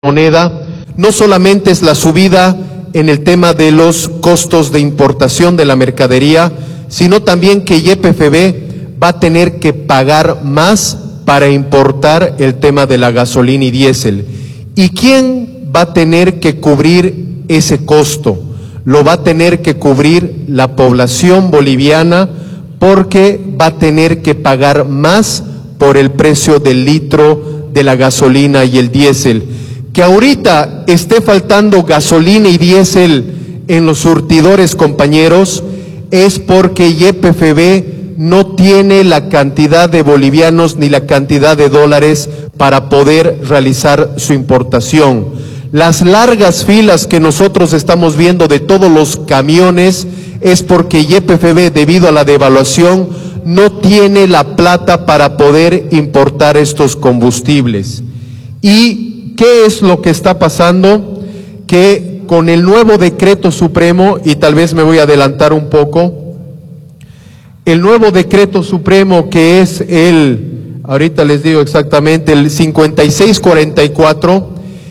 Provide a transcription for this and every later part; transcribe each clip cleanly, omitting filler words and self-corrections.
moneda, no solamente es la subida en el tema de los costos de importación de la mercadería, sino también que YPFB va a tener que pagar más para importar el tema de la gasolina y diésel. ¿Y quién va a tener que cubrir ese costo? Lo va a tener que cubrir la población boliviana, porque va a tener que pagar más por el precio del litro de la gasolina y el diésel. Que ahorita esté faltando gasolina y diésel en los surtidores, compañeros, es porque YPFB no tiene la cantidad de bolivianos ni la cantidad de dólares para poder realizar su importación. Las largas filas que nosotros estamos viendo de todos los camiones es porque YPFB, debido a la devaluación, no tiene la plata para poder importar estos combustibles. ¿Y qué es lo que está pasando? Que con el nuevo decreto supremo, y tal vez me voy a adelantar un poco, el nuevo decreto supremo, que es ahorita les digo exactamente, el 5644,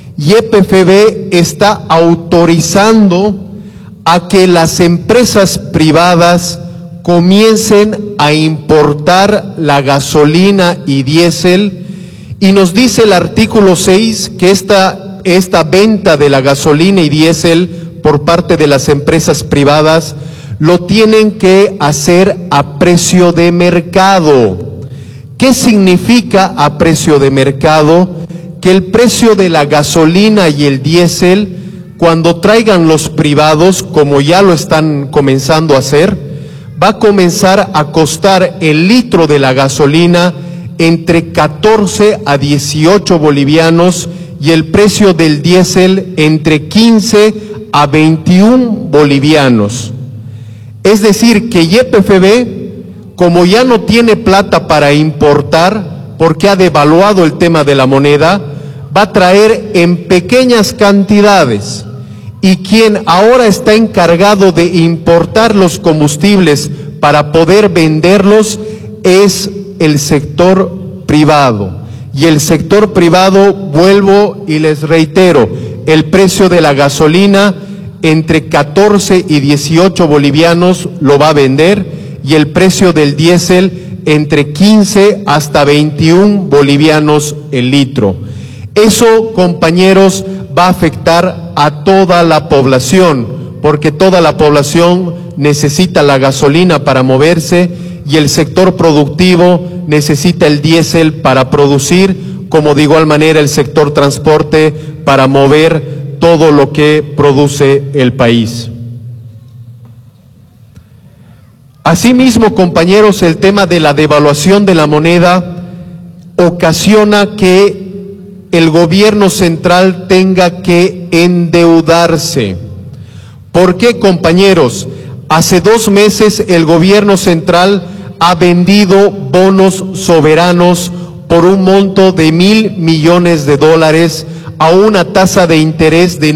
YPFB está autorizando a que las empresas privadas comiencen a importar la gasolina y diésel, y nos dice el artículo 6 que esta venta de la gasolina y diésel por parte de las empresas privadas lo tienen que hacer a precio de mercado. ¿Qué significa a precio de mercado? Que el precio de la gasolina y el diésel, cuando traigan los privados, como ya lo están comenzando a hacer, va a comenzar a costar el litro de la gasolina entre 14 a 18 bolivianos y el precio del diésel entre 15 a 21 bolivianos. Es decir, que YPFB, como ya no tiene plata para importar, porque ha devaluado el tema de la moneda, va a traer en pequeñas cantidades. Y quien ahora está encargado de importar los combustibles para poder venderlos es el sector privado. Y el sector privado, vuelvo y les reitero, el precio de la gasolina entre 14 y 18 bolivianos lo va a vender, y el precio del diésel entre 15 hasta 21 bolivianos el litro. Eso, compañeros, va a afectar a toda la población, porque toda la población necesita la gasolina para moverse y el sector productivo necesita el diésel para producir, como de igual manera el sector transporte para mover todo lo que produce el país. Asimismo, compañeros, el tema de la devaluación de la moneda ocasiona que el gobierno central tenga que endeudarse. ¿Por qué, compañeros? Hace 2 meses el gobierno central ha vendido bonos soberanos por un monto de $1.000 millones a una tasa de interés de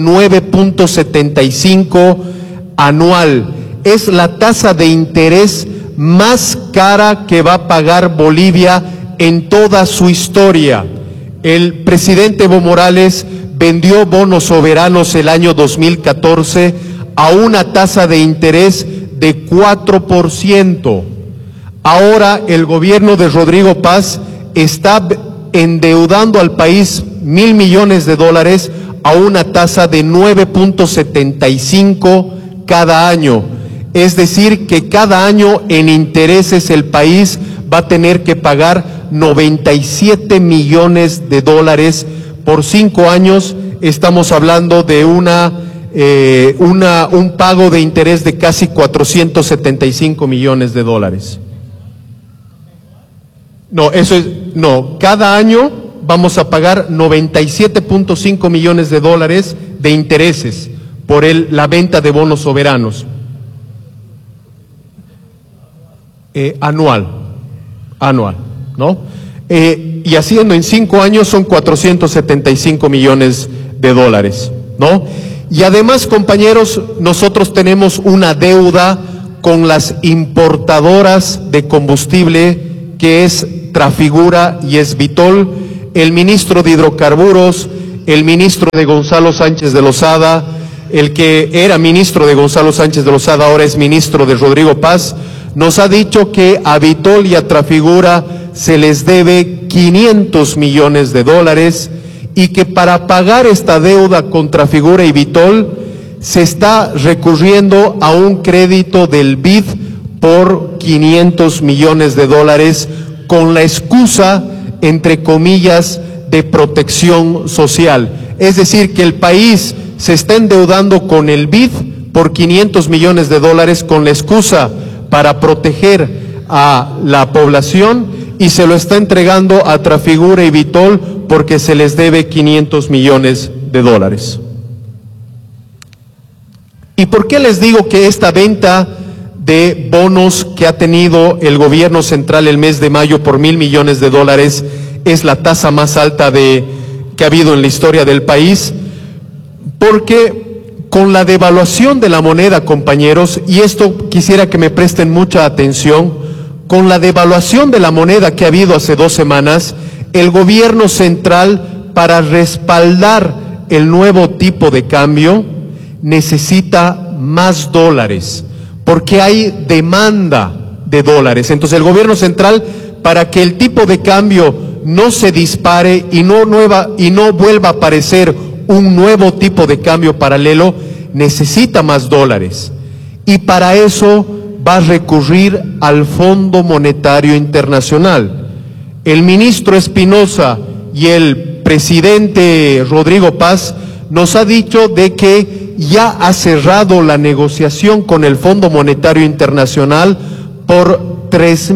9.75 anual. Es la tasa de interés más cara que va a pagar Bolivia en toda su historia. El presidente Evo Morales vendió bonos soberanos el año 2014 a una tasa de interés de 4%. Ahora el gobierno de Rodrigo Paz está endeudando al país $1.000 millones a una tasa de 9.75 cada año. Es decir, que cada año en intereses el país va a tener que pagar $97 millones por 5 años. Estamos hablando de un pago de interés de casi $475 millones. Cada año vamos a pagar $97.5 millones de intereses por la venta de bonos soberanos. Anual, ¿no? Y haciendo en 5 años son $475 millones, ¿no? Y además, compañeros, nosotros tenemos una deuda con las importadoras de combustible, que es Trafigura y es Vitol. El ministro de Hidrocarburos el ministro de Gonzalo Sánchez de Lozada, el que era ministro de Gonzalo Sánchez de Lozada, ahora es ministro de Rodrigo Paz, nos ha dicho que a Vitol y a Trafigura se les debe 500 millones de dólares y que para pagar esta deuda con Trafigura y Vitol se está recurriendo a un crédito del BID por 500 millones de dólares con la excusa, entre comillas, de protección social. Es decir, que el país se está endeudando con el BID por 500 millones de dólares con la excusa para proteger a la población y se lo está entregando a Trafigura y Vitol porque se les debe 500 millones de dólares. ¿Y por qué les digo que esta venta de bonos que ha tenido el gobierno central el mes de mayo por 1.000 millones de dólares es la tasa más alta que ha habido en la historia del país? Porque con la devaluación de la moneda, compañeros, y esto quisiera que me presten mucha atención, con la devaluación de la moneda que ha habido hace 2 semanas, el gobierno central, para respaldar el nuevo tipo de cambio, necesita más dólares, porque hay demanda de dólares. Entonces el gobierno central, para que el tipo de cambio no se dispare y no vuelva a aparecer un nuevo tipo de cambio paralelo, necesita más dólares. Y para eso va a recurrir al Fondo Monetario Internacional. El ministro Espinosa y el presidente Rodrigo Paz nos ha dicho de que ya ha cerrado la negociación con el Fondo Monetario Internacional por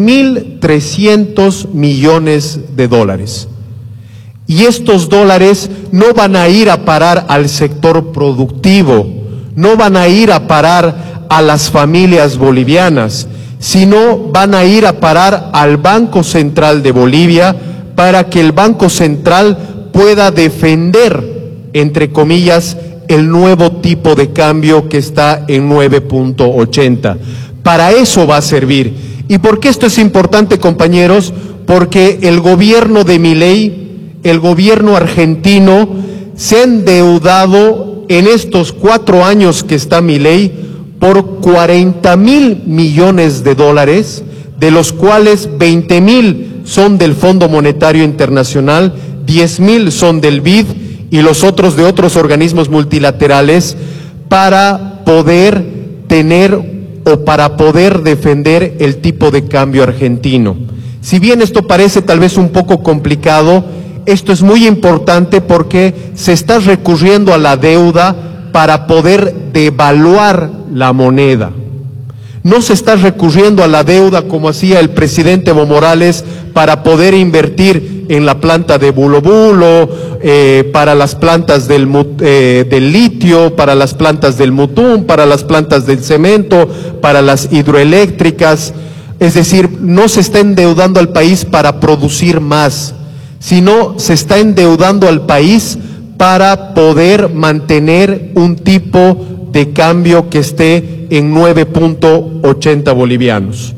3.300 millones de dólares. Y estos dólares no van a ir a parar al sector productivo, no van a ir a parar a las familias bolivianas, sino van a ir a parar al Banco Central de Bolivia para que el Banco Central pueda defender, entre comillas, el nuevo tipo de cambio que está en 9.80. Para eso va a servir. ¿Y por qué esto es importante, compañeros? Porque el gobierno de Milei, el gobierno argentino, se ha endeudado en estos 4 años que está Milei por 40.000 millones de dólares, de los cuales 20.000 son del Fondo Monetario Internacional, 10.000 son del BID y los otros de otros organismos multilaterales, para poder tener o para poder defender el tipo de cambio argentino. Si bien esto parece tal vez un poco complicado, esto es muy importante porque se está recurriendo a la deuda para poder devaluar la moneda. No se está recurriendo a la deuda como hacía el presidente Evo Morales para poder invertir en la planta de Bulo Bulo, para las plantas del litio, para las plantas del Mutum, para las plantas del cemento, para las hidroeléctricas. Es decir, no se está endeudando al país para producir más, sino se está endeudando al país para poder mantener un tipo de cambio que esté en 9.80 bolivianos.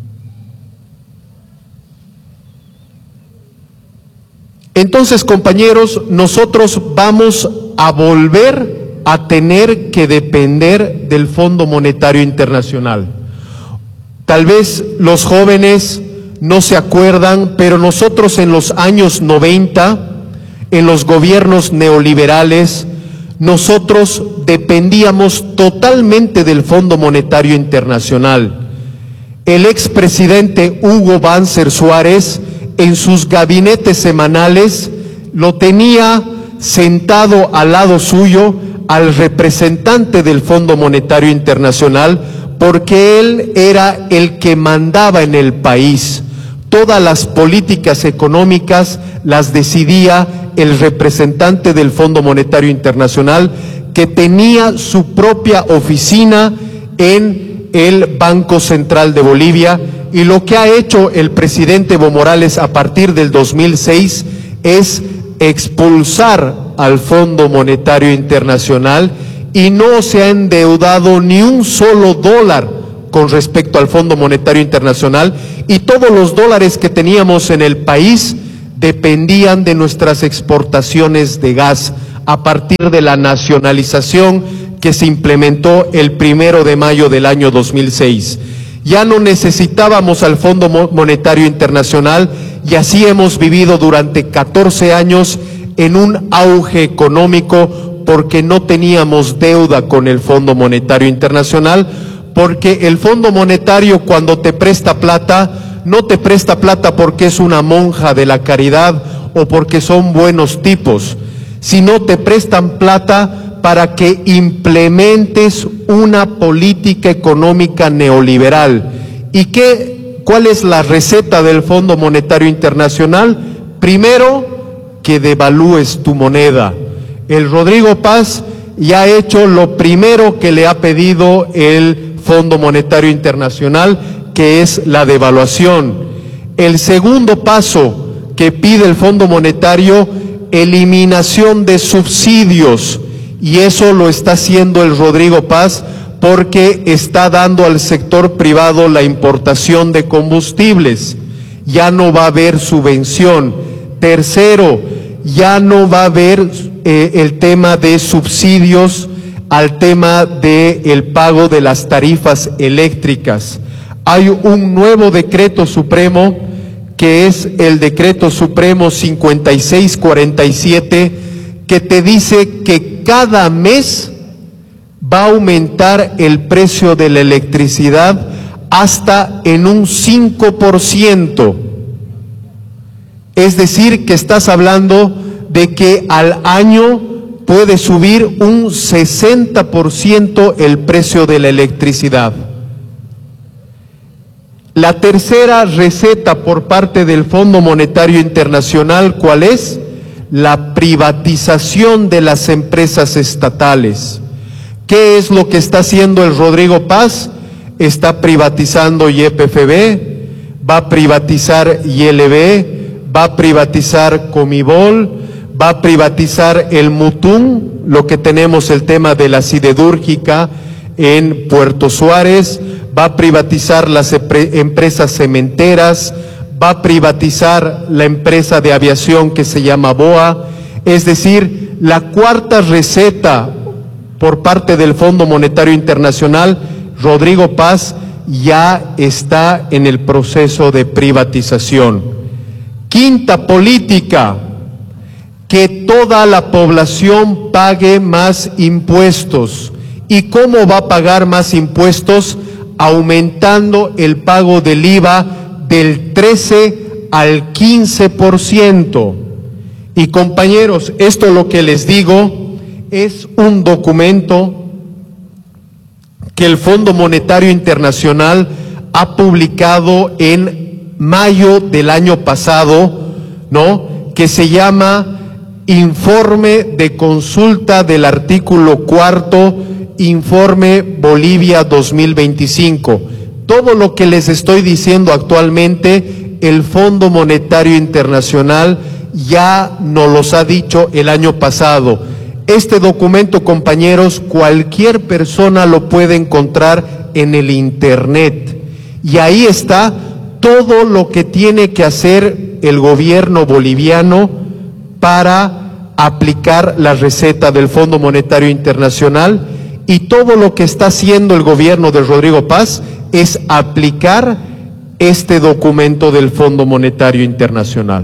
Entonces, compañeros, nosotros vamos a volver a tener que depender del Fondo Monetario Internacional. Tal vez los jóvenes no se acuerdan, pero nosotros en los años 90, en los gobiernos neoliberales, nosotros dependíamos totalmente del Fondo Monetario Internacional. El expresidente Hugo Banzer Suárez, en sus gabinetes semanales, lo tenía sentado al lado suyo al representante del Fondo Monetario Internacional, porque él era el que mandaba en el país. Todas las políticas económicas las decidía el representante del Fondo Monetario Internacional, que tenía su propia oficina en el Banco Central de Bolivia, y lo que ha hecho el presidente Evo Morales a partir del 2006 es expulsar al Fondo Monetario Internacional y no se ha endeudado ni un solo dólar con respecto al Fondo Monetario Internacional, y todos los dólares que teníamos en el país dependían de nuestras exportaciones de gas. a partir de la nacionalización que se implementó el 1 de mayo del año 2006. Ya no necesitábamos al Fondo Monetario Internacional y así hemos vivido durante 14 años en un auge económico porque no teníamos deuda con el Fondo Monetario Internacional, porque el Fondo Monetario cuando te presta plata, no te presta plata porque es una monja de la caridad o porque son buenos tipos, sino te prestan plata para que implementes una política económica neoliberal. ¿Y cuál es la receta del Fondo Monetario Internacional? Primero, que devalúes tu moneda. El Rodrigo Paz ya ha hecho lo primero que le ha pedido el Fondo Monetario Internacional, que es la devaluación. El segundo paso que pide el Fondo Monetario, eliminación de subsidios, y eso lo está haciendo el Rodrigo Paz porque está dando al sector privado la importación de combustibles. Ya no va a haber subvención. Tercero, ya no va a haber el tema de subsidios al tema del pago de las tarifas eléctricas. Hay un nuevo decreto supremo, que es el decreto supremo 5647, que te dice que cada mes va a aumentar el precio de la electricidad hasta en un 5%. Es decir, que estás hablando de que al año puede subir un 60% el precio de la electricidad. La tercera receta por parte del Fondo Monetario Internacional, ¿cuál es? La privatización de las empresas estatales. ¿Qué es lo que está haciendo el Rodrigo Paz? Está privatizando YPFB, va a privatizar YLB, va a privatizar Comibol, va a privatizar el Mutún, lo que tenemos el tema de la siderúrgica en Puerto Suárez, va a privatizar las empresas cementeras, va a privatizar la empresa de aviación que se llama BOA. Es decir, la cuarta receta por parte del Fondo Monetario Internacional, Rodrigo Paz ya está en el proceso de privatización. Quinta política, que toda la población pague más impuestos. ¿Y cómo va a pagar más impuestos? Aumentando el pago del IVA del 13 al 15%. Y compañeros, esto lo que les digo es un documento que el Fondo Monetario Internacional ha publicado en mayo del año pasado, ¿no? Que se llama Informe de Consulta del artículo 4, Informe Bolivia 2025. Todo lo que les estoy diciendo actualmente, el Fondo Monetario Internacional ya nos los ha dicho el año pasado. Este documento, compañeros, cualquier persona lo puede encontrar en el Internet. Y ahí está todo lo que tiene que hacer el gobierno boliviano para aplicar la receta del Fondo Monetario Internacional, y todo lo que está haciendo el gobierno de Rodrigo Paz es aplicar este documento del Fondo Monetario Internacional.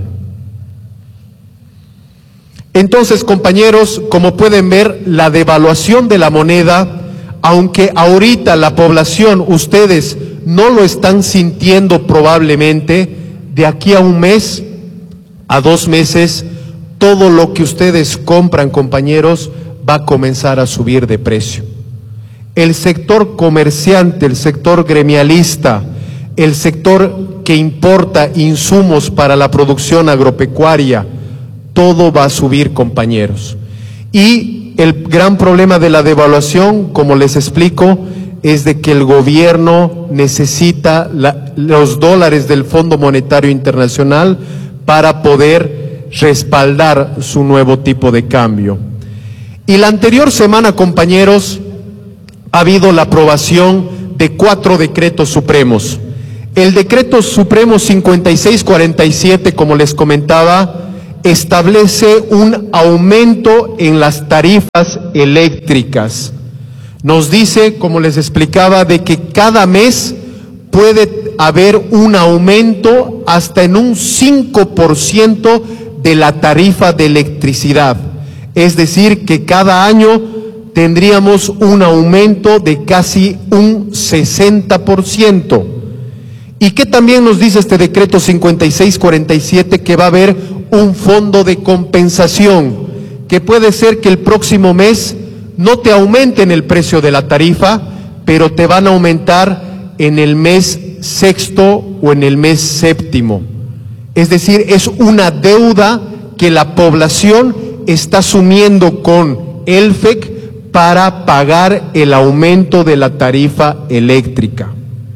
Entonces, compañeros, como pueden ver, la devaluación de la moneda, aunque ahorita la población, ustedes no lo están sintiendo probablemente, de aquí a un mes, a 2 meses, todo lo que ustedes compran, compañeros, va a comenzar a subir de precio. El sector comerciante, el sector gremialista, el sector que importa insumos para la producción agropecuaria, todo va a subir, compañeros. Y el gran problema de la devaluación, como les explico, es de que el gobierno necesita los dólares del Fondo Monetario Internacional para poder respaldar su nuevo tipo de cambio. Y la anterior semana, compañeros, ha habido la aprobación de 4 decretos supremos. El decreto supremo 5647, como les comentaba, establece un aumento en las tarifas eléctricas. Nos dice, como les explicaba, de que cada mes puede haber un aumento hasta en un 5% de la tarifa de electricidad. Es decir, que cada año tendríamos un aumento de casi un 60%. Y que también nos dice este decreto 5647 que va a haber un fondo de compensación, que puede ser que el próximo mes no te aumenten el precio de la tarifa, pero te van a aumentar en el mes sexto o en el mes séptimo. Es decir, es una deuda que la población está asumiendo con ELFEC para pagar el aumento de la tarifa eléctrica.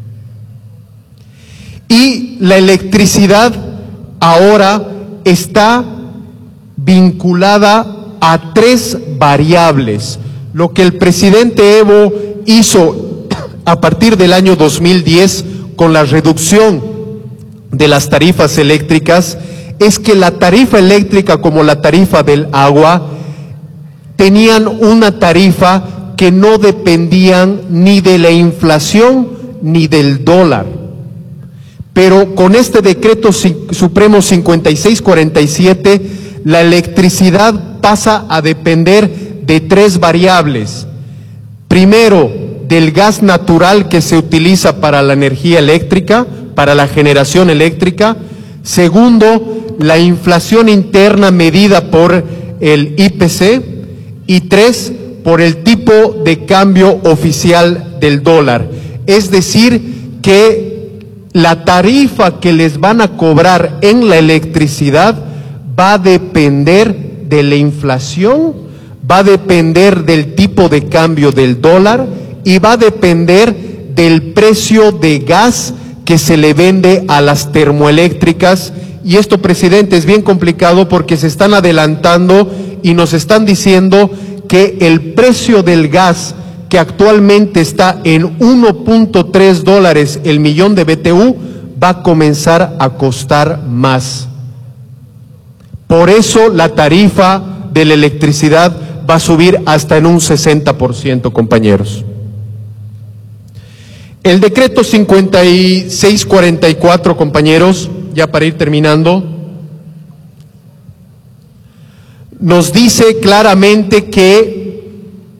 Y la electricidad ahora está vinculada a 3 variables. Lo que el presidente Evo hizo a partir del año 2010 con la reducción de las tarifas eléctricas es que la tarifa eléctrica, como la tarifa del agua, tenían una tarifa que no dependían ni de la inflación ni del dólar. Pero con este decreto supremo 5647, la electricidad pasa a depender de 3 variables. Primero, del gas natural que se utiliza para la energía eléctrica, para la generación eléctrica. Segundo, la inflación interna medida por el IPC. Y 3, por el tipo de cambio oficial del dólar. Es decir, que la tarifa que les van a cobrar en la electricidad va a depender de la inflación, va a depender del tipo de cambio del dólar y va a depender del precio de gas que se le vende a las termoeléctricas. Y esto, presidente, es bien complicado porque se están adelantando y nos están diciendo que el precio del gas, que actualmente está en $1.3 el millón de BTU, va a comenzar a costar más. Por eso la tarifa de la electricidad va a subir hasta en un 60%, compañeros. El decreto 5644, compañeros, ya para ir terminando, nos dice claramente que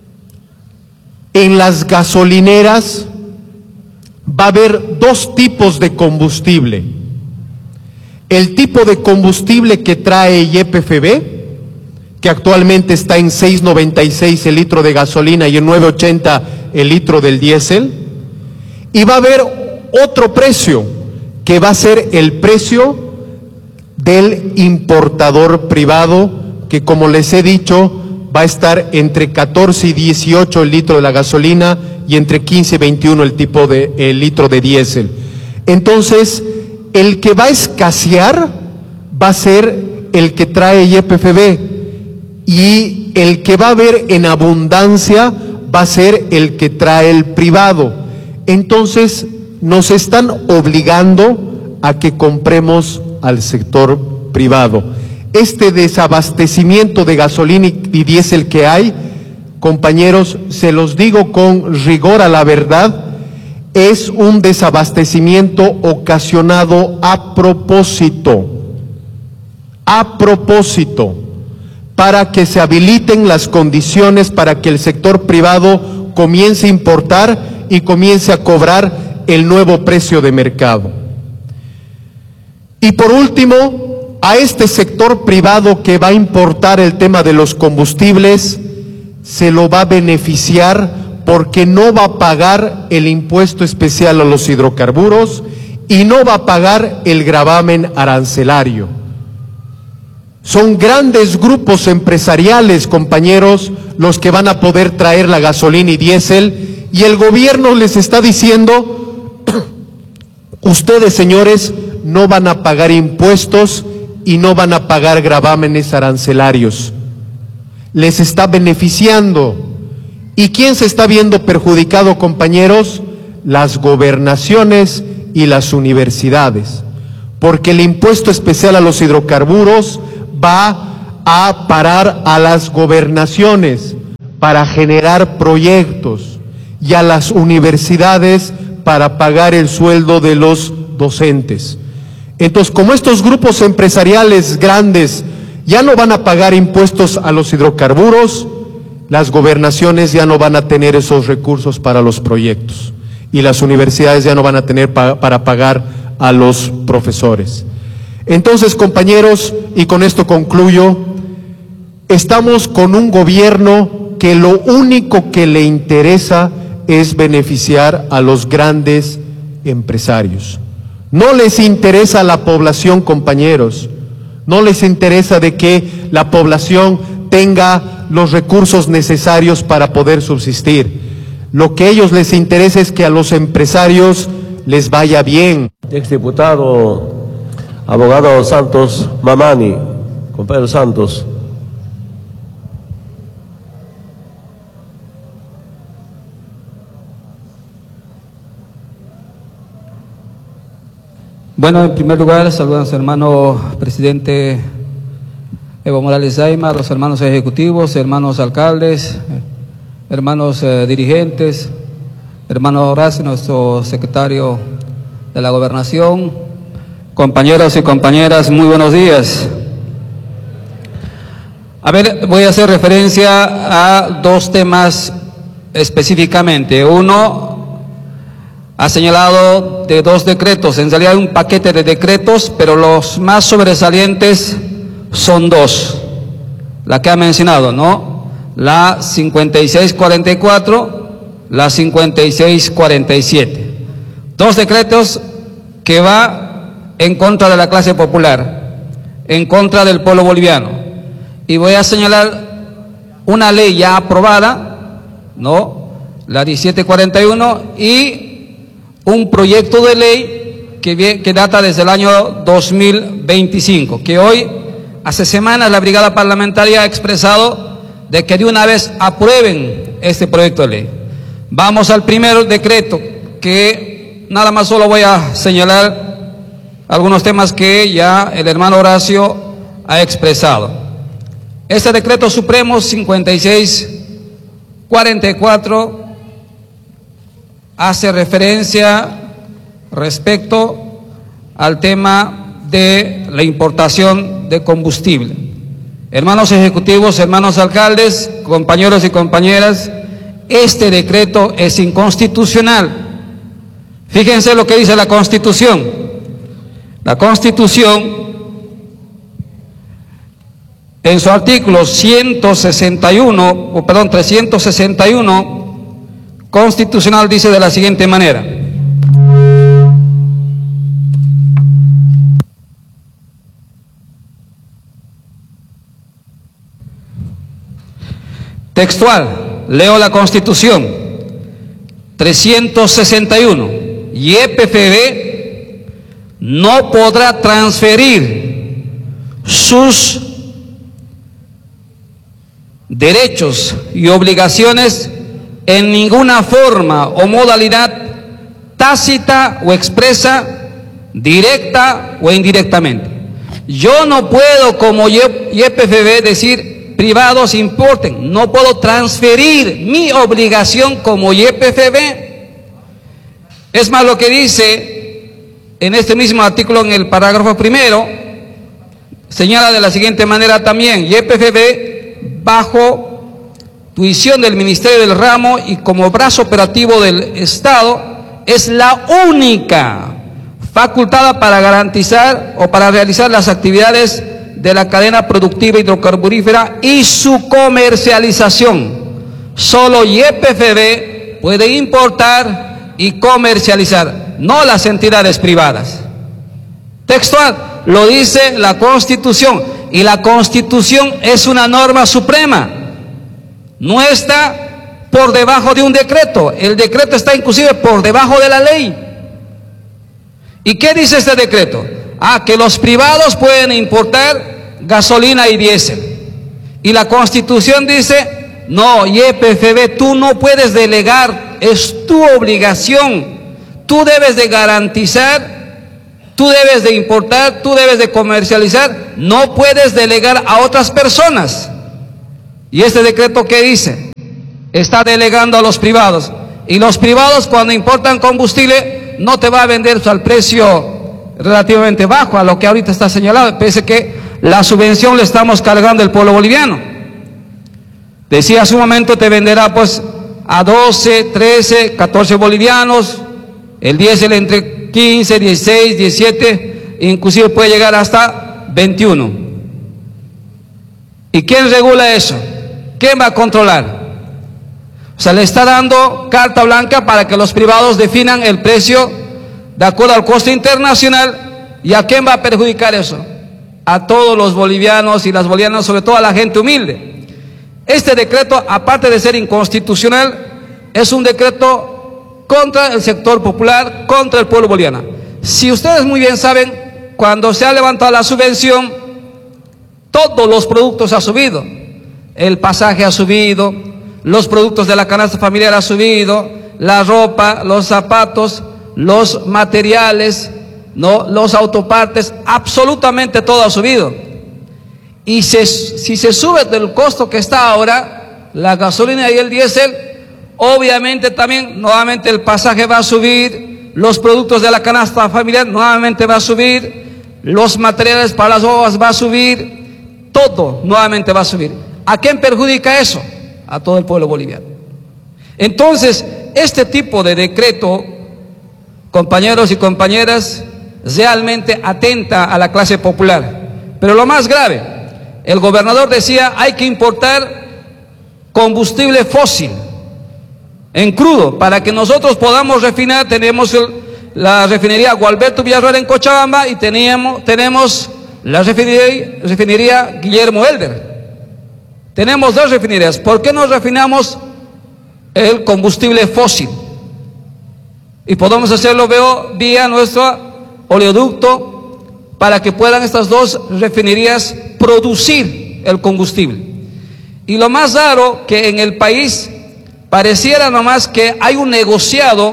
en las gasolineras va a haber 2 tipos de combustible. El tipo de combustible que trae YPFB, que actualmente está en 6.96 el litro de gasolina y en 9.80 el litro del diésel. Y va a haber otro precio, que va a ser el precio del importador privado, que, como les he dicho, va a estar entre 14 y 18 el litro de la gasolina y entre 15 y 21 el litro de diésel. Entonces, el que va a escasear va a ser el que trae YPFB, y el que va a haber en abundancia va a ser el que trae el privado. Entonces, nos están obligando a que compremos al sector privado. Este desabastecimiento de gasolina y diésel que hay, compañeros, se los digo con rigor a la verdad, es un desabastecimiento ocasionado a propósito, para que se habiliten las condiciones para que el sector privado comience a importar y comience a cobrar el nuevo precio de mercado. Y por último, a este sector privado que va a importar el tema de los combustibles, se lo va a beneficiar porque no va a pagar el impuesto especial a los hidrocarburos y no va a pagar el gravamen arancelario. Son grandes grupos empresariales, compañeros, los que van a poder traer la gasolina y diésel, y el gobierno les está diciendo, ustedes, señores, no van a pagar impuestos y no van a pagar gravámenes arancelarios. Les está beneficiando. ¿Y quién se está viendo perjudicado, compañeros? Las gobernaciones y las universidades, porque el impuesto especial a los hidrocarburos va a parar a las gobernaciones para generar proyectos y a las universidades para pagar el sueldo de los docentes. Entonces, como estos grupos empresariales grandes ya no van a pagar impuestos a los hidrocarburos, las gobernaciones ya no van a tener esos recursos para los proyectos y las universidades ya no van a tener para pagar a los profesores. Entonces, compañeros, y con esto concluyo, estamos con un gobierno que lo único que le interesa es beneficiar a los grandes empresarios. No les interesa la población, compañeros. No les interesa de que la población tenga los recursos necesarios para poder subsistir. Lo que a ellos les interesa es que a los empresarios les vaya bien. Exdiputado, abogado Santos Mamani, compañero Santos. Bueno, en primer lugar, saludo a su hermano presidente Evo Morales Zaima, a los hermanos ejecutivos, hermanos alcaldes, hermanos dirigentes, hermano Horacio, nuestro secretario de la Gobernación, compañeros y compañeras, muy buenos días. A ver, voy a hacer referencia a dos temas específicamente. Uno, ha señalado de dos decretos, en realidad hay un paquete de decretos, pero los más sobresalientes son dos, la que ha mencionado, ¿no? La 5644, la 5647. Dos decretos que va en contra de la clase popular, en contra del pueblo boliviano. Y voy a señalar una ley ya aprobada, ¿no? La 1741 y un proyecto de ley que data desde el año 2025, que hoy, hace semanas, la brigada parlamentaria ha expresado de que de una vez aprueben este proyecto de ley. Vamos al primer decreto, que nada más solo voy a señalar algunos temas que ya el hermano Horacio ha expresado. Este decreto supremo 5644 hace referencia respecto al tema de la importación de combustible. Hermanos ejecutivos, hermanos alcaldes, compañeros y compañeras, este decreto es inconstitucional. Fíjense lo que dice la Constitución. La Constitución, en su artículo 361 constitucional, dice de la siguiente manera: textual, leo la Constitución 361, YPFB no podrá transferir sus derechos y obligaciones en ninguna forma o modalidad tácita o expresa, directa o indirectamente. Yo no puedo, como YPFB, decir privados importen. No puedo transferir mi obligación como YPFB. Es más, lo que dice en este mismo artículo, en el parágrafo primero, señala de la siguiente manera también: YPFB, bajo tuición del Ministerio del Ramo y como brazo operativo del Estado, es la única facultada para garantizar o para realizar las actividades de la cadena productiva hidrocarburífera y su comercialización. Solo YPFB puede importar y comercializar, no las entidades privadas. Textual, lo dice la Constitución, y la Constitución es una norma suprema. No está por debajo de un decreto. El decreto está inclusive por debajo de la ley. ¿Y qué dice este decreto? Que los privados pueden importar gasolina y diésel. Y la Constitución dice: no, YPFB, tú no puedes delegar, es tu obligación. Tú debes de garantizar Tú debes de importar, tú debes de comercializar, no puedes delegar a otras personas. ¿Y este decreto qué dice? Está delegando a los privados. Y los privados, cuando importan combustible, no te va a vender al precio relativamente bajo a lo que ahorita está señalado, pese que la subvención le estamos cargando al pueblo boliviano. Decía hace un momento, te venderá pues a 12, 13, 14 bolivianos, el diésel entre 15, 16, 17, inclusive puede llegar hasta 21. ¿Y quién regula eso? ¿Quién va a controlar? O sea, le está dando carta blanca para que los privados definan el precio de acuerdo al costo internacional. ¿Y a quién va a perjudicar eso? A todos los bolivianos y las bolivianas, sobre todo a la gente humilde. Este decreto, aparte de ser inconstitucional, es un decreto contra el sector popular, contra el pueblo boliviano. Si ustedes muy bien saben, cuando se ha levantado la subvención, todos los productos han subido. El pasaje ha subido, los productos de la canasta familiar ha subido, la ropa, los zapatos, los materiales, ¿no? Los autopartes, absolutamente todo ha subido. Y si se sube del costo que está ahora, la gasolina y el diésel, obviamente también nuevamente el pasaje va a subir, los productos de la canasta familiar nuevamente va a subir, los materiales para las obras va a subir, todo nuevamente va a subir. ¿A quién perjudica eso? A todo el pueblo boliviano. Entonces, este tipo de decreto, compañeros y compañeras, realmente atenta a la clase popular. Pero lo más grave, el gobernador decía, hay que importar combustible fósil en crudo para que nosotros podamos refinar. Tenemos la refinería Gualberto Villarroel en Cochabamba y tenemos la refinería Guillermo Helder. Tenemos dos refinerías. ¿Por qué no refinamos el combustible fósil? Y podemos hacerlo, vía nuestro oleoducto, para que puedan estas dos refinerías producir el combustible. Y lo más raro, que en el país pareciera nomás que hay un negociado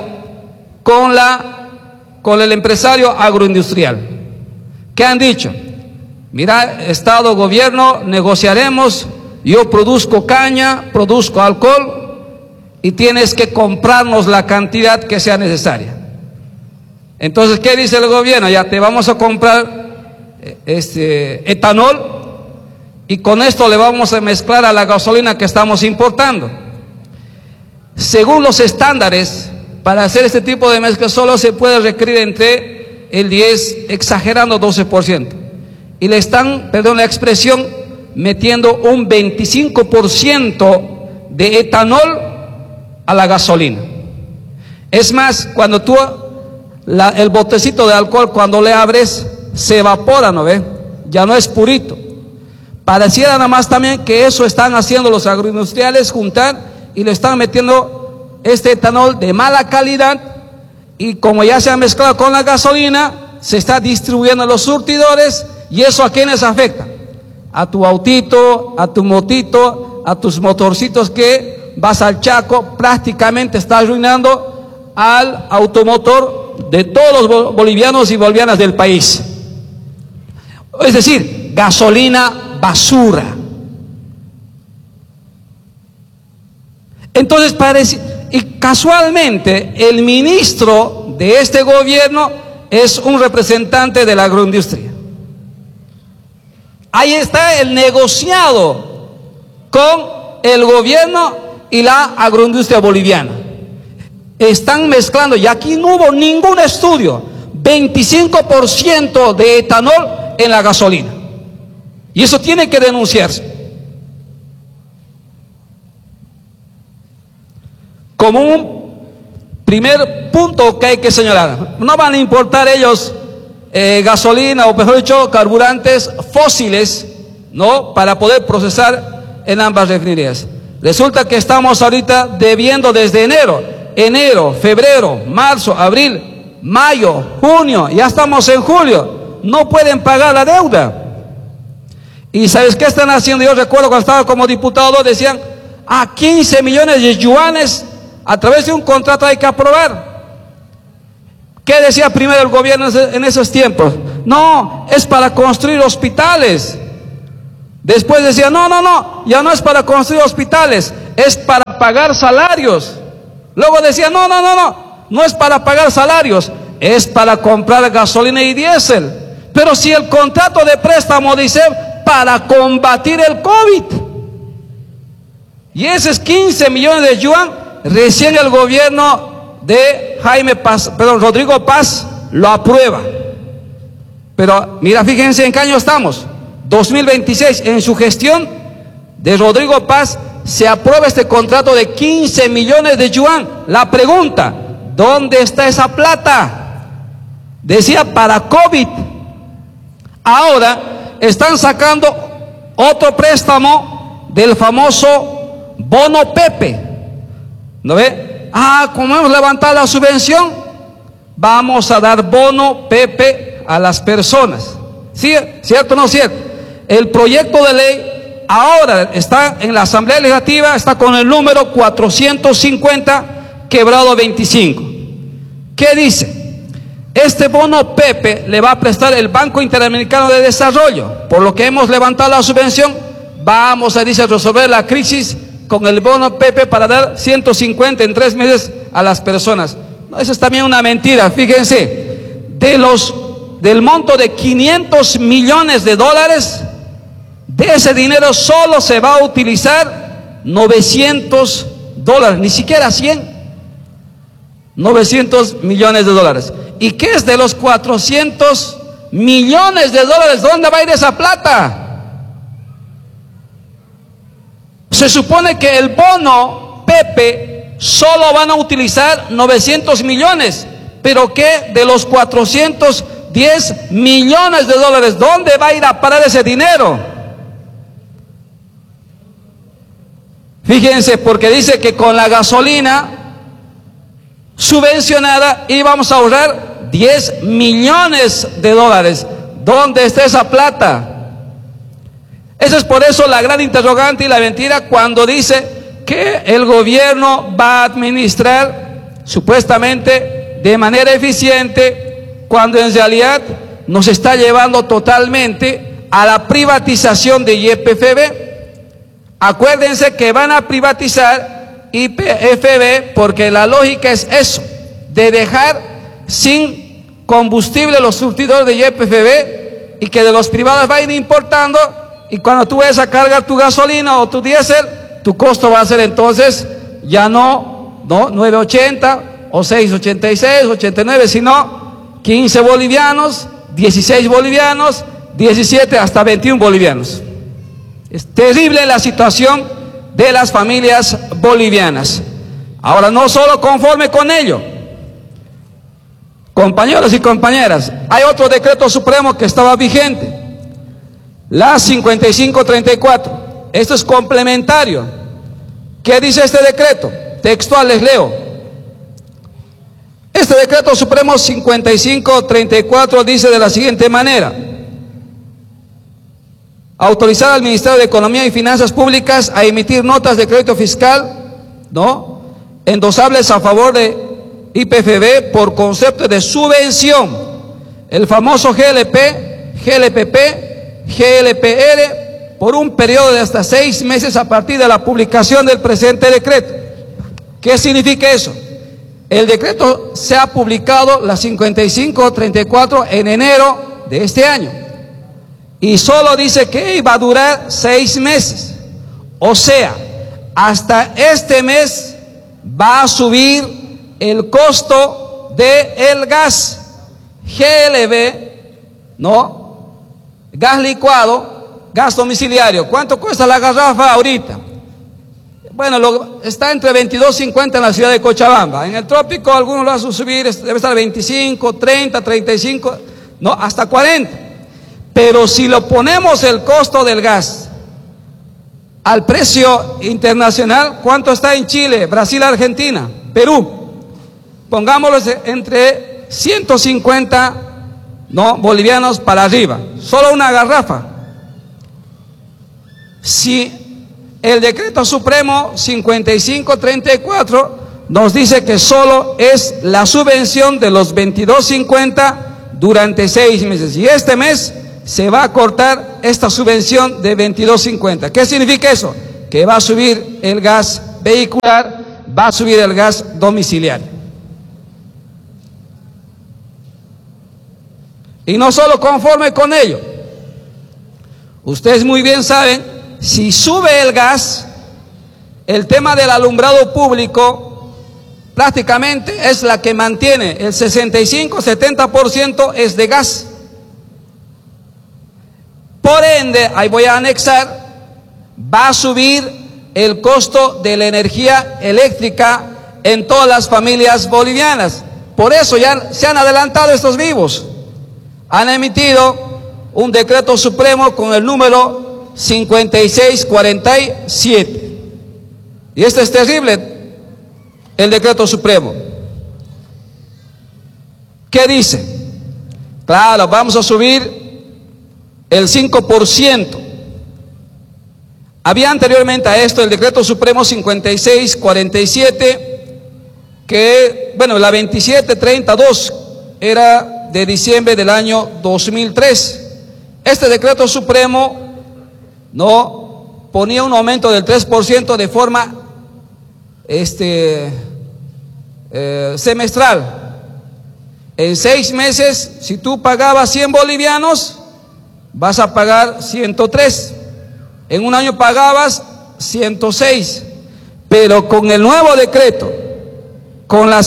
con el empresario agroindustrial. ¿Qué han dicho? Mira, Estado, gobierno, negociaremos. Yo produzco caña, produzco alcohol y tienes que comprarnos la cantidad que sea necesaria. Entonces, ¿qué dice el gobierno? Ya te vamos a comprar etanol y con esto le vamos a mezclar a la gasolina que estamos importando. Según los estándares, para hacer este tipo de mezcla solo se puede requerir entre el 10, exagerando 12%. Y le están, perdón la expresión, metiendo un 25% de etanol a la gasolina. Es más, cuando tú, el botecito de alcohol, cuando le abres, se evapora, ¿no ve? Ya no es purito. Pareciera nada más también que eso están haciendo los agroindustriales, juntar y le están metiendo este etanol de mala calidad, y como ya se ha mezclado con la gasolina, se está distribuyendo a los surtidores. ¿Y eso a quiénes afecta? A tu autito, a tu motito, a tus motorcitos que vas al Chaco, prácticamente está arruinando al automotor de todos los bolivianos y bolivianas del país. Es decir, gasolina basura. Entonces parece, y casualmente el ministro de este gobierno es un representante de la agroindustria. Ahí está el negociado con el gobierno y la agroindustria boliviana. Están mezclando, y aquí no hubo ningún estudio, 25% de etanol en la gasolina. Y eso tiene que denunciarse. Como un primer punto que hay que señalar, no van a importar ellos gasolina, o mejor dicho, carburantes fósiles, ¿no?, para poder procesar en ambas refinerías. Resulta que estamos ahorita debiendo desde enero, febrero, marzo, abril, mayo, junio, ya estamos en julio, no pueden pagar la deuda. ¿Y sabes qué están haciendo? Yo recuerdo cuando estaba como diputado, decían, 15 millones de yuanes a través de un contrato hay que aprobar. ¿Qué decía primero el gobierno en esos tiempos? No, es para construir hospitales. Después decía, no, ya no es para construir hospitales, es para pagar salarios. Luego decía, no es para pagar salarios, es para comprar gasolina y diésel. Pero si el contrato de préstamo dice para combatir el COVID, y esos 15 millones de yuan, recién el gobierno de Rodrigo Paz lo aprueba. Pero mira, fíjense en qué año estamos, 2026, en su gestión de Rodrigo Paz se aprueba este contrato de 15 millones de yuan. La pregunta, ¿dónde está esa plata? Decía para COVID. Ahora están sacando otro préstamo del famoso bono Pepe. ¿No ve? Como hemos levantado la subvención, vamos a dar bono Pepe a las personas. ¿Sí? ¿Cierto o no cierto? El proyecto de ley ahora está en la Asamblea Legislativa, está con el número 450/25. ¿Qué dice? Este bono Pepe le va a prestar el Banco Interamericano de Desarrollo. Por lo que hemos levantado la subvención, vamos a resolver la crisis con el bono Pepe para dar 150 en 3 meses a las personas. No, eso es también una mentira. Fíjense, del monto de 500 millones de dólares, de ese dinero solo se va a utilizar $900, ni siquiera 100. 900 millones de dólares. ¿Y qué es de los 400 millones de dólares? ¿Dónde va a ir esa plata? Se supone que el bono Pepe solo van a utilizar 900 millones. ¿Pero qué de los 410 millones de dólares? ¿Dónde va a ir a parar ese dinero? Fíjense, porque dice que con la gasolina subvencionada íbamos a ahorrar 10 millones de dólares. ¿Dónde está esa plata? Eso es por eso la gran interrogante y la mentira cuando dice que el gobierno va a administrar supuestamente de manera eficiente, cuando en realidad nos está llevando totalmente a la privatización de YPFB. Acuérdense que van a privatizar YPFB porque la lógica es eso, de dejar sin combustible los surtidores de YPFB y que de los privados va a ir importando, y cuando tú vayas a cargar tu gasolina o tu diésel, tu costo va a ser entonces ya no 9.80 o 6.86, 89, sino 15 bolivianos, 16 bolivianos, 17 hasta 21 bolivianos. Es terrible la situación de las familias bolivianas. Ahora, no solo conforme con ello, compañeros y compañeras, hay otro decreto supremo que estaba vigente, la 5534. Esto es complementario. ¿Qué dice este decreto? Textual les leo. Este decreto supremo 5534 dice de la siguiente manera: autorizar al Ministerio de Economía y Finanzas Públicas a emitir notas de crédito fiscal, endosables a favor de YPFB por concepto de subvención, el famoso GLP, GLPP, GLPR, por un periodo de hasta 6 meses a partir de la publicación del presente decreto. ¿Qué significa eso? El decreto se ha publicado, la 5534, en enero de este año. Y solo dice que iba a durar 6 meses. O sea, hasta este mes va a subir el costo del gas GLB, gas licuado, gas domiciliario. ¿Cuánto cuesta la garrafa ahorita? Bueno, está entre 22.50 en la ciudad de Cochabamba. En el trópico algunos lo hacen subir, debe estar 25, 30, 35, hasta 40. Pero si lo ponemos el costo del gas al precio internacional, ¿cuánto está en Chile, Brasil, Argentina, Perú? Pongámoslo entre 150 bolivianos para arriba, solo una garrafa. Si el decreto supremo 5534 nos dice que solo es la subvención de los 22.50 durante 6 meses. Y este mes se va a cortar esta subvención de 22.50. ¿Qué significa eso? Que va a subir el gas vehicular, va a subir el gas domiciliario. Y no solo conforme con ello. Ustedes muy bien saben, si sube el gas, el tema del alumbrado público prácticamente es la que mantiene, el 65-70% es de gas. Por ende, ahí voy a anexar, va a subir el costo de la energía eléctrica en todas las familias bolivianas. Por eso ya se han adelantado estos vivos. Han emitido un decreto supremo con el número 5647. Y este es terrible, el decreto supremo. ¿Qué dice? Claro, vamos a subir el 5%. Había anteriormente a esto el decreto supremo 5647, que, bueno, la 2732 era de diciembre del año 2003. Este decreto supremo no ponía un aumento del 3% de forma semestral. En 6 meses, si tú pagabas 100 bolivianos, vas a pagar 103. En un año pagabas 106. Pero con el nuevo decreto, con la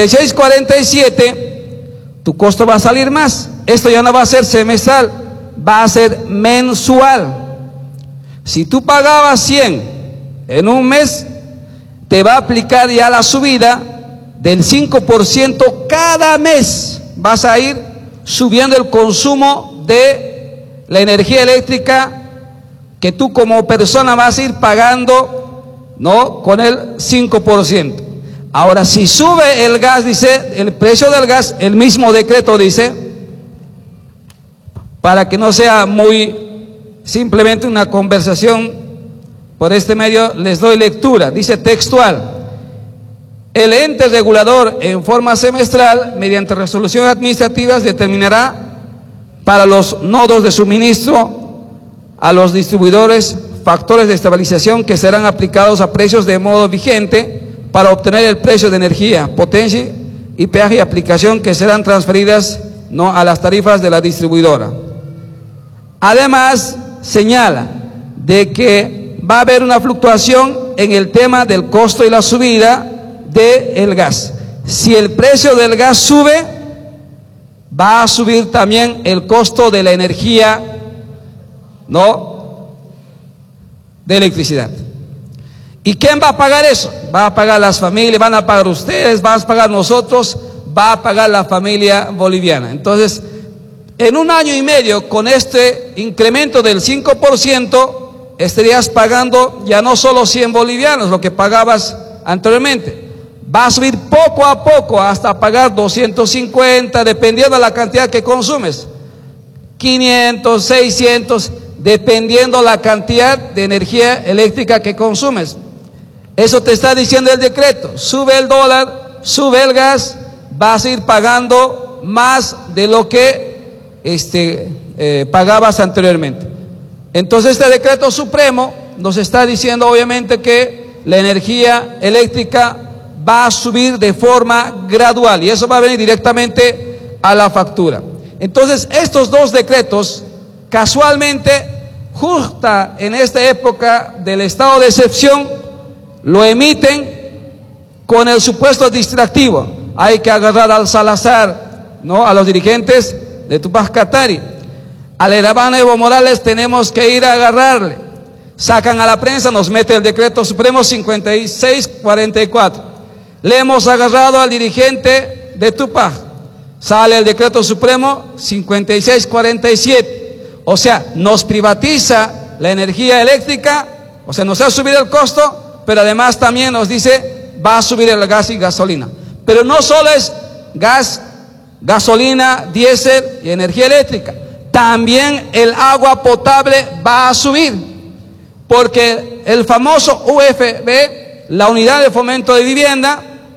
5647, tu costo va a salir más. Esto ya no va a ser semestral, va a ser mensual. Si tú pagabas 100 en un mes, te va a aplicar ya la subida del 5% cada mes. Vas a ir subiendo el consumo de la energía eléctrica que tú como persona vas a ir pagando, ¿no?, con el 5%. Ahora, si sube el gas, dice, el precio del gas, el mismo decreto dice, para que no sea muy simplemente una conversación por este medio, les doy lectura. Dice textual: el ente regulador en forma semestral, mediante resoluciones administrativas, determinará para los nodos de suministro a los distribuidores factores de estabilización que serán aplicados a precios de modo vigente para obtener el precio de energía, potencia y peaje y aplicación que serán transferidas, ¿no?, a las tarifas de la distribuidora. Además, señala de que va a haber una fluctuación en el tema del costo y la subida del gas. Si el precio del gas sube, va a subir también el costo de la energía, ¿no?, de electricidad. ¿Y quién va a pagar eso? Va a pagar las familias, van a pagar ustedes, van a pagar nosotros, va a pagar la familia boliviana. Entonces, en un año y medio, con este incremento del 5%, estarías pagando ya no solo 100 bolivianos, lo que pagabas anteriormente. Va a subir poco a poco hasta pagar 250, dependiendo de la cantidad que consumes. 500, 600, dependiendo la cantidad de energía eléctrica que consumes. Eso te está diciendo el decreto. Sube el dólar, sube el gas, vas a ir pagando más de lo que pagabas anteriormente. Entonces este decreto supremo nos está diciendo obviamente que la energía eléctrica va a subir de forma gradual y eso va a venir directamente a la factura. Entonces estos dos decretos, casualmente, justa en esta época del estado de excepción, lo emiten con el supuesto distractivo. Hay que agarrar al Salazar, ¿no?, a los dirigentes de Tupac Katari. Al Herabán Evo Morales tenemos que ir a agarrarle. Sacan a la prensa, nos mete el decreto supremo 5644. Le hemos agarrado al dirigente de Tupac. Sale el decreto supremo 5647. O sea, nos privatiza la energía eléctrica, o sea, nos ha subido el costo, pero además también nos dice, va a subir el gas y gasolina. Pero no solo es gas, gasolina, diésel y energía eléctrica. También el agua potable va a subir, porque el famoso UFB, la Unidad de Fomento de Vivienda,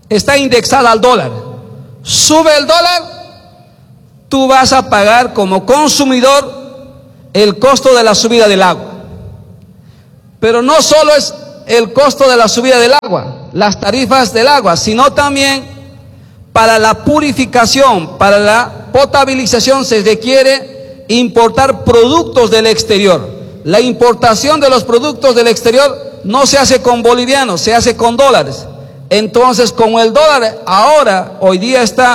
está indexada al dólar. Sube el dólar, tú vas a pagar como consumidor el costo de la subida del agua. Pero no solo es el costo de la subida del agua, las tarifas del agua, sino también para la purificación, para la potabilización se requiere importar productos del exterior. La importación de los productos del exterior no se hace con bolivianos, se hace con dólares. Entonces, como el dólar ahora, hoy día está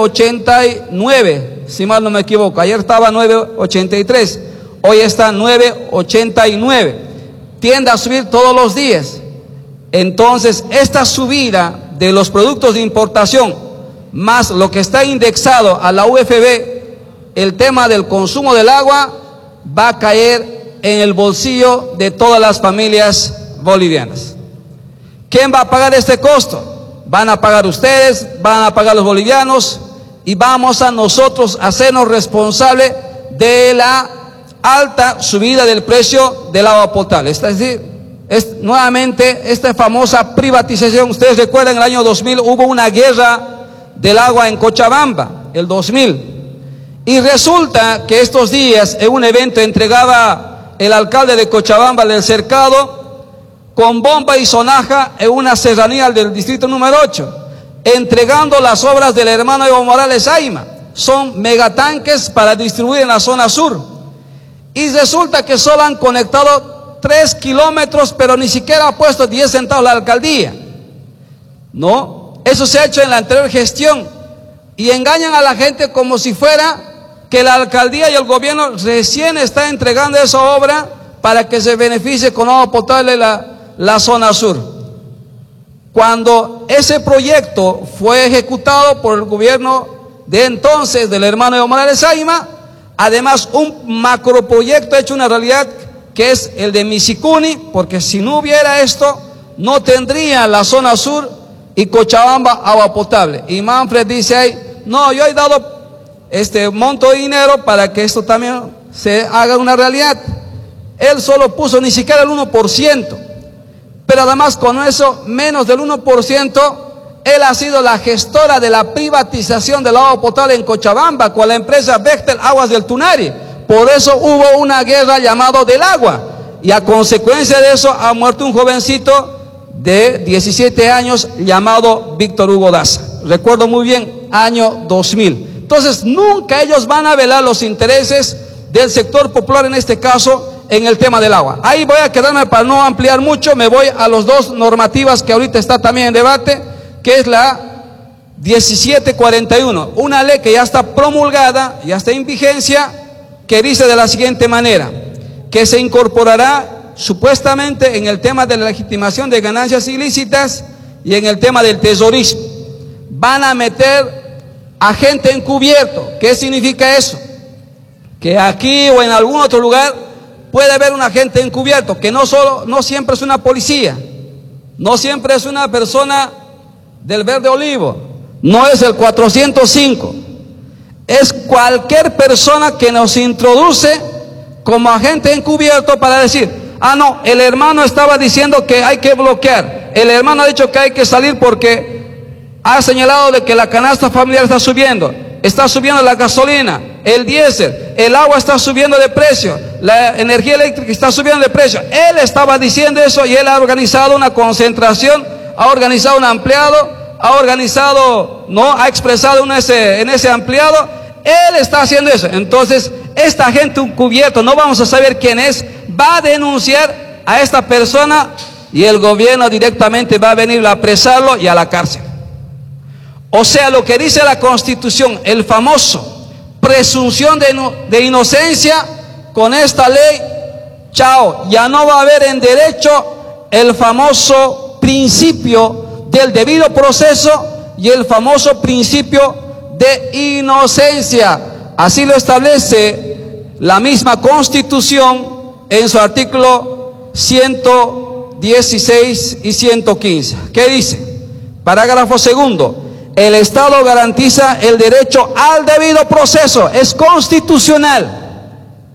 9.89, si mal no me equivoco, ayer estaba 9.83, hoy está 9.89, tiende a subir todos los días. Entonces, esta subida de los productos de importación, más lo que está indexado a la UFB, el tema del consumo del agua, va a caer en el bolsillo de todas las familias bolivianas. ¿Quién va a pagar este costo? Van a pagar ustedes, van a pagar los bolivianos, y vamos a nosotros hacernos responsables de la alta subida del precio del agua potable. Es decir, nuevamente esta famosa privatización. Ustedes recuerdan, en el año 2000 hubo una guerra del agua en Cochabamba, el 2000. Y resulta que estos días, en un evento, entregaba el alcalde de Cochabamba del cercado con bomba y sonaja en una serranía del distrito número 8, entregando las obras del hermano Evo Morales Ayma. Son megatanques para distribuir en la zona sur. Y resulta que solo han conectado 3 kilómetros, pero ni siquiera ha puesto 10 centavos la alcaldía. No, eso se ha hecho en la anterior gestión. Y engañan a la gente como si fuera que la alcaldía y el gobierno recién está entregando esa obra para que se beneficie con agua potable la zona sur. Cuando ese proyecto fue ejecutado por el gobierno de entonces del hermano Evo Morales Ayma, además un macroproyecto hecho una realidad, que es el de Misicuni, porque si no hubiera esto, no tendría la zona sur y Cochabamba agua potable. Y Manfred dice ahí, no, yo he dado este monto de dinero para que esto también se haga una realidad. Él solo puso ni siquiera el 1%, pero además con eso, menos del 1%, él ha sido la gestora de la privatización del agua potable en Cochabamba con la empresa Bechtel Aguas del Tunari. Por eso hubo una guerra llamada del agua, y a consecuencia de eso ha muerto un jovencito de 17 años llamado Víctor Hugo Daza. Recuerdo muy bien, año 2000. Entonces, nunca ellos van a velar los intereses del sector popular, en este caso, en el tema del agua. Ahí voy a quedarme para no ampliar mucho, me voy a las dos normativas que ahorita está también en debate, que es la 1741, una ley que ya está promulgada, ya está en vigencia, que dice de la siguiente manera, que se incorporará supuestamente en el tema de la legitimación de ganancias ilícitas y en el tema del tesorismo. Van a meter agente encubierto. ¿Qué significa eso? Que aquí o en algún otro lugar puede haber un agente encubierto, que no siempre es una policía, no siempre es una persona del verde olivo, no es el 405, es cualquier persona que nos introduce como agente encubierto para decir, ah no, el hermano estaba diciendo que hay que bloquear, el hermano ha dicho que hay que salir porque ha señalado de que la canasta familiar está subiendo la gasolina, el diésel, el agua está subiendo de precio, la energía eléctrica está subiendo de precio. Él estaba diciendo eso y él ha organizado una concentración, ha organizado un ampliado, ha expresado en ese ampliado, él está haciendo eso. Entonces, esta agente encubierto, no vamos a saber quién es, va a denunciar a esta persona y el gobierno directamente va a venir a apresarlo y a la cárcel. O sea, lo que dice la Constitución, el famoso presunción de inocencia, con esta ley, chao, ya no va a haber en derecho el famoso principio del debido proceso y el famoso principio de inocencia. Así lo establece la misma Constitución en su artículo 116 y 115. ¿Qué dice? Parágrafo segundo. El Estado garantiza el derecho al debido proceso, es constitucional.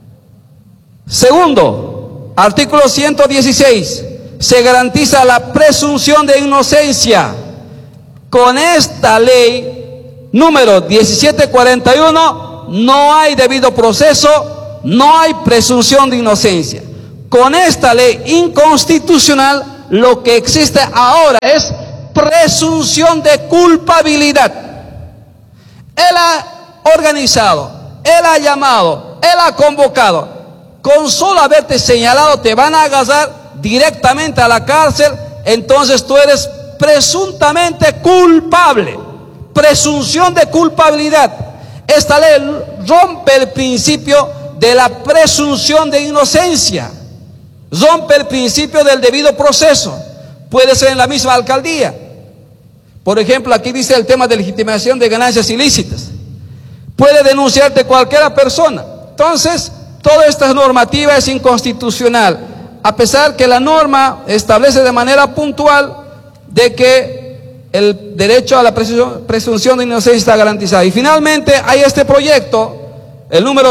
Segundo, artículo 116, se garantiza la presunción de inocencia. Con esta ley número 1741 no hay debido proceso, no hay presunción de inocencia. Con esta ley inconstitucional lo que existe ahora es presunción de culpabilidad. Él ha organizado, él ha llamado, él ha convocado. Con solo haberte señalado te van a agarrar directamente a la cárcel, entonces tú eres presuntamente culpable. Presunción de culpabilidad. Esta ley rompe el principio de la presunción de inocencia, rompe el principio del debido proceso. Puede ser en la misma alcaldía. Por ejemplo, aquí dice el tema de legitimación de ganancias ilícitas. Puede denunciarte cualquier persona. Entonces, toda esta normativa es inconstitucional, a pesar que la norma establece de manera puntual de que el derecho a la presunción de inocencia está garantizado. Y finalmente hay este proyecto, el número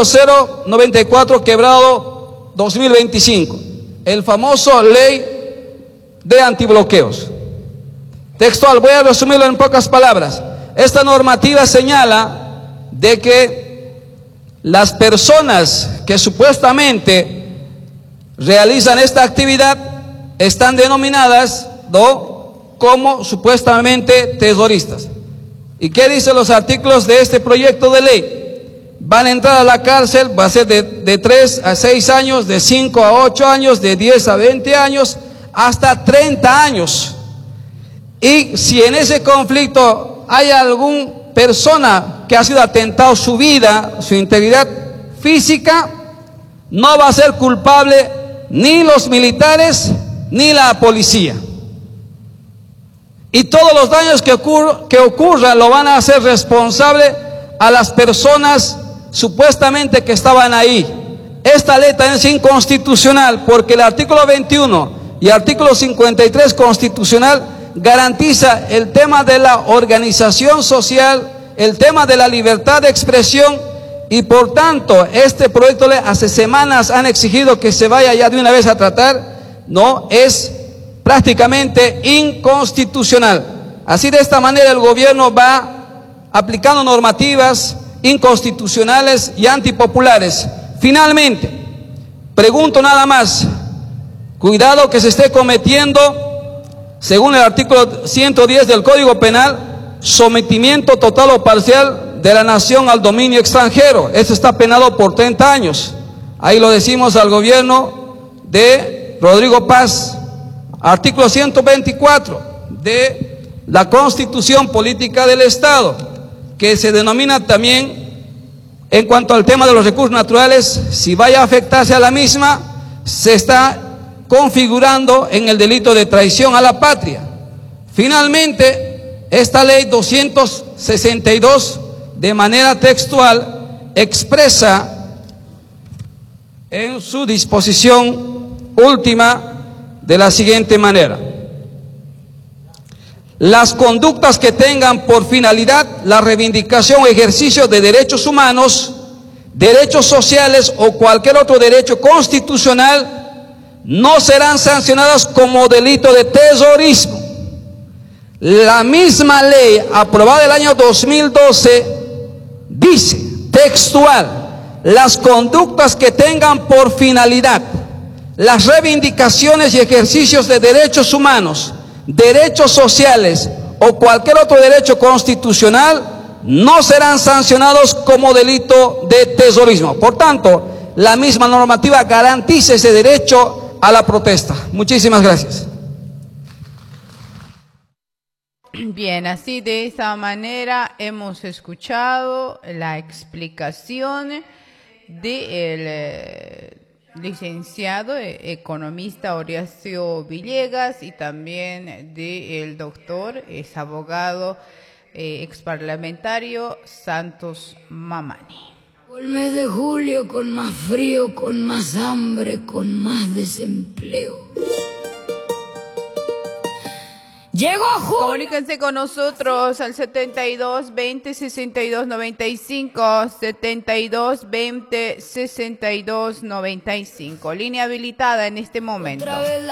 094/2025, el famoso ley de antibloqueos. Textual, voy a resumirlo en pocas palabras. Esta normativa señala de que las personas que supuestamente realizan esta actividad están denominadas como supuestamente terroristas. ¿Y qué dicen los artículos de este proyecto de ley? Van a entrar a la cárcel, va a ser de 3 a 6 años, de 5 a 8 años, de 10 a 20 años, hasta 30 años. Y si en ese conflicto hay alguna persona que ha sido atentado su vida, su integridad física, no va a ser culpable ni los militares ni la policía. Y todos los daños que ocurran lo van a hacer responsable a las personas supuestamente que estaban ahí. Esta ley también es inconstitucional porque el artículo 21 y el artículo 53 constitucional garantiza el tema de la organización social, el tema de la libertad de expresión, y por tanto este proyecto de ley hace semanas han exigido que se vaya ya de una vez a tratar, no es prácticamente inconstitucional. Así, de esta manera el gobierno va aplicando normativas inconstitucionales y antipopulares. Finalmente, pregunto nada más, cuidado que se esté cometiendo, según el artículo 110 del Código Penal, sometimiento total o parcial de la nación al dominio extranjero. Esto está penado por 30 años. Ahí lo decimos al gobierno de Rodrigo Paz. Artículo 124 de la Constitución Política del Estado, que se denomina también, en cuanto al tema de los recursos naturales, si vaya a afectarse a la misma, se está configurando en el delito de traición a la patria. Finalmente, esta ley 262, de manera textual, expresa en su disposición última de la siguiente manera: las conductas que tengan por finalidad la reivindicación o ejercicio de derechos humanos, derechos sociales o cualquier otro derecho constitucional no serán sancionadas como delito de terrorismo. La misma ley aprobada el año 2012 dice textual: las conductas que tengan por finalidad las reivindicaciones y ejercicios de derechos humanos, derechos sociales o cualquier otro derecho constitucional no serán sancionados como delito de terrorismo. Por tanto, la misma normativa garantiza ese derecho a la protesta. Muchísimas gracias. Bien, así de esa manera hemos escuchado la explicación del licenciado economista Horacio Villegas y también del doctor, es abogado, exparlamentario Santos Mamani. El mes de julio, con más frío, con más hambre, con más desempleo. Llegó julio. Comuníquense con nosotros al 72 20 62 95, 72 20 62 95. Línea habilitada en este momento. Otra vez la